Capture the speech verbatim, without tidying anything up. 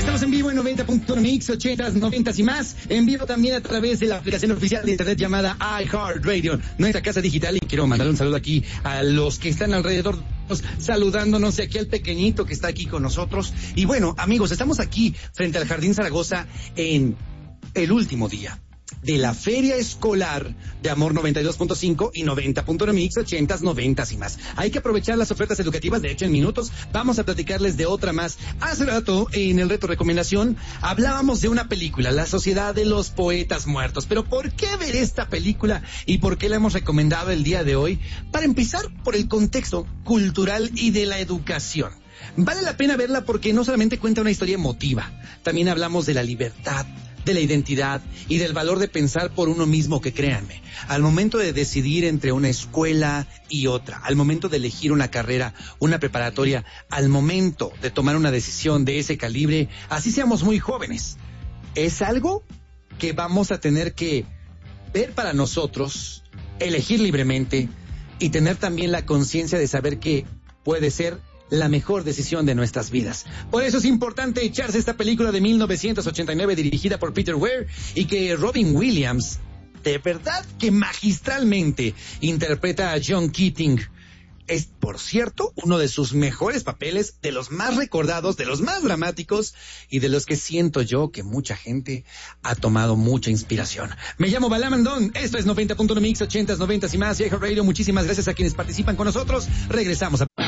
Estamos en vivo en noventa punto uno Mix, ochentas, noventas y más. En vivo también a través de la aplicación oficial de internet llamada iHeartRadio, nuestra casa digital. Y quiero mandar un saludo aquí a los que están alrededor, saludándonos, y aquí al pequeñito que está aquí con nosotros. Y bueno, amigos, estamos aquí frente al Jardín Zaragoza en el último día de la Feria Escolar de Amor noventa y dos punto cinco y noventa punto uno Mix, ochentas, noventas y más. Hay que aprovechar las ofertas educativas. De hecho, en minutos vamos a platicarles de otra más. Hace rato, en el reto recomendación, hablábamos de una película, La Sociedad de los Poetas Muertos. Pero ¿por qué ver esta película y por qué la hemos recomendado el día de hoy? Para empezar, por el contexto cultural y de la educación. Vale la pena verla porque no solamente cuenta una historia emotiva, también hablamos de la libertad, de la identidad y del valor de pensar por uno mismo, que créanme, al momento de decidir entre una escuela y otra, al momento de elegir una carrera, una preparatoria, al momento de tomar una decisión de ese calibre, así seamos muy jóvenes, es algo que vamos a tener que ver para nosotros, elegir libremente y tener también la conciencia de saber que puede ser la mejor decisión de nuestras vidas. Por eso es importante echarse esta película de mil novecientos ochenta y nueve dirigida por Peter Weir y que Robin Williams, de verdad que magistralmente, interpreta a John Keating. Es, por cierto, uno de sus mejores papeles, de los más recordados, de los más dramáticos y de los que siento yo que mucha gente ha tomado mucha inspiración. Me llamo Bala Mandón, esto es noventa punto uno Mix, ochentas, noventas y más, iHeartRadio. Muchísimas gracias a quienes participan con nosotros. Regresamos a...